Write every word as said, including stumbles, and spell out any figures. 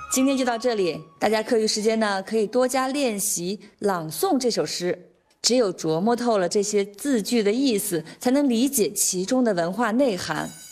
今天就到这里，大家课余时间呢可以多加练习朗诵这首诗。只有琢磨透了这些字句的意思，才能理解其中的文化内涵。